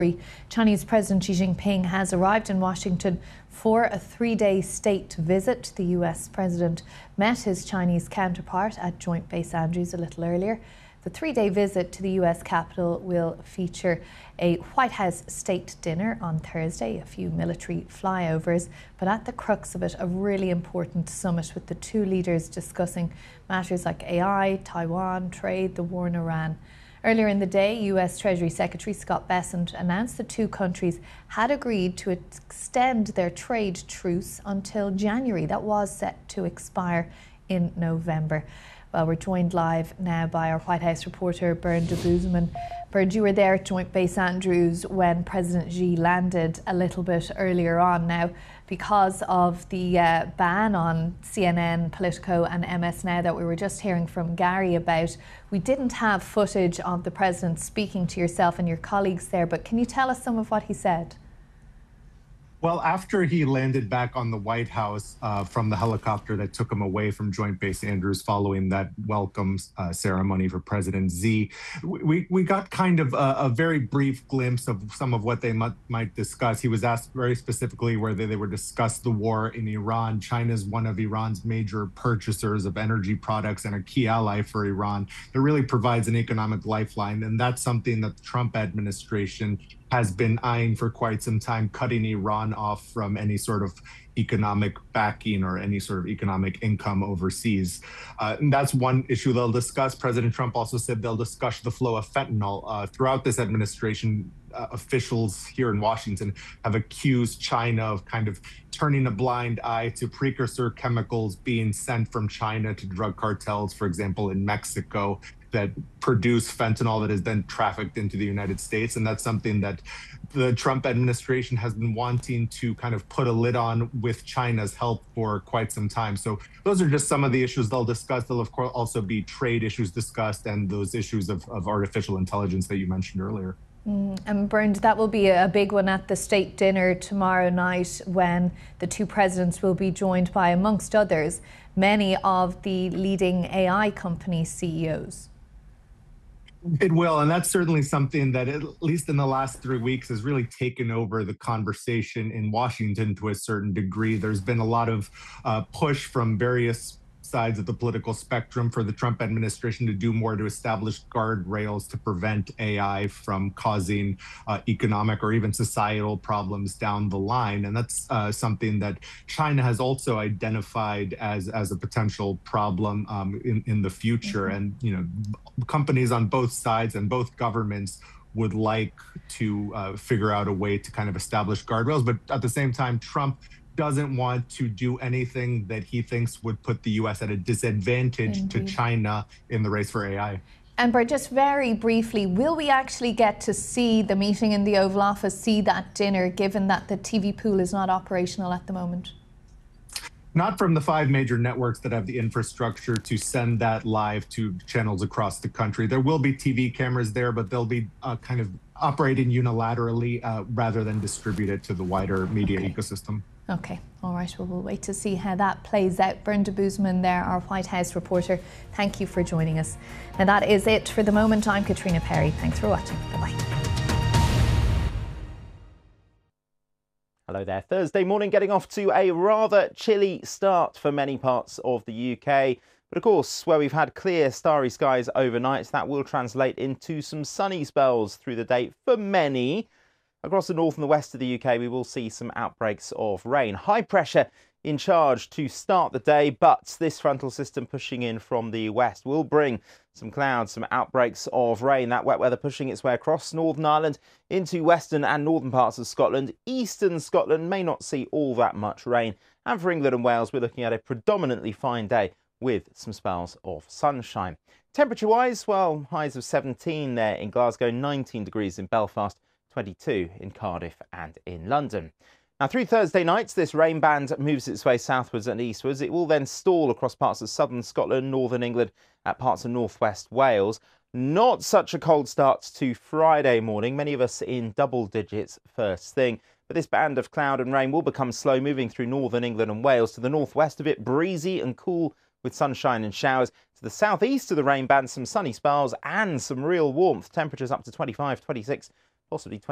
Chinese President Xi Jinping has arrived in Washington for a three-day state visit. The US President met his Chinese counterpart at Joint Base Andrews a little earlier. The three-day visit to the US Capitol will feature a White House state dinner on Thursday, a few military flyovers, but at the crux of it, a really important summit with the two leaders discussing matters like AI, Taiwan, trade, the war in Iran. Earlier in the day, US Treasury Secretary Scott Bessent announced the two countries had agreed to extend their trade truce until January. That was set to expire in November. Well, we're joined live now by our White House reporter, Bern de Boozman. Bern, you were there at Joint Base Andrews when President Xi landed a little bit earlier on. Now, because of the ban on CNN, Politico and MS Now that we were just hearing from Gary about, we didn't have footage of the President speaking to yourself and your colleagues there, but can you tell us some of what he said? Well, after he landed back on the White House from the helicopter that took him away from Joint Base Andrews following that welcome ceremony for President Xi, we got kind of a very brief glimpse of some of what they might discuss. He was asked very specifically whether they would discuss the war in Iran. China is one of Iran's major purchasers of energy products and a key ally for Iran. It really provides an economic lifeline, and that's something that the Trump administration has been eyeing for quite some time, cutting Iran off from any sort of economic backing or any sort of economic income overseas. And that's one issue they'll discuss. President Trump also said they'll discuss the flow of fentanyl. Throughout this administration, officials here in Washington have accused China of kind of turning a blind eye to precursor chemicals being sent from China to drug cartels, for example, in Mexico, that produce fentanyl that is then trafficked into the United States. And that's something that the Trump administration has been wanting to kind of put a lid on with China's help for quite some time. So those are just some of the issues they'll discuss. There'll, of course, also be trade issues discussed and those issues of artificial intelligence that you mentioned earlier. And Bern, that will be a big one at the state dinner tomorrow night when the two presidents will be joined by, amongst others, many of the leading AI company CEOs. It will, and that's certainly something that, at least in the last 3 weeks, has really taken over the conversation in Washington to a certain degree. There's been a lot of push from various sides of the political spectrum for the Trump administration to do more to establish guardrails to prevent AI from causing economic or even societal problems down the line. And that's something that China has also identified as a potential problem in the future. And, you know, companies on both sides and both governments would like to figure out a way to kind of establish guardrails. But at the same time, Trump doesn't want to do anything that he thinks would put the U.S. at a disadvantage to China in the race for AI. And Bert, just very briefly, will we actually get to see the meeting in the Oval Office, see that dinner, given that the TV pool is not operational at the moment? Not from the 5 major networks that have the infrastructure to send that live to channels across the country. There will be TV cameras there, but they'll be kind of operating unilaterally rather than distributed to the wider media ecosystem. Okay, all right, well, we'll wait to see how that plays out. Bern de Boozman there, our White House reporter. Thank you for joining us. And that is it for the moment. I'm Katrina Perry. Thanks for watching. Bye-bye. Hello there. Thursday morning getting off to a rather chilly start for many parts of the UK. But of course, where we've had clear, starry skies overnight, that will translate into some sunny spells through the day for many. Across the north and the west of the UK, we will see some outbreaks of rain. High pressure in charge to start the day, but this frontal system pushing in from the west will bring some clouds, some outbreaks of rain. That wet weather pushing its way across Northern Ireland into western and northern parts of Scotland. Eastern Scotland may not see all that much rain. And for England and Wales, we're looking at a predominantly fine day with some spells of sunshine. Temperature-wise, well, highs of 17 there in Glasgow, 19 degrees in Belfast, 22 in Cardiff and in London. Now, through Thursday night, this rain band moves its way southwards and eastwards. It will then stall across parts of southern Scotland, northern England, at parts of northwest Wales. Not such a cold start to Friday morning. Many of us in double digits first thing. But this band of cloud and rain will become slow, moving through northern England and Wales. To the northwest of it, breezy and cool with sunshine and showers. To the southeast of the rain band, some sunny spells and some real warmth. Temperatures up to 25, 26, possibly 20.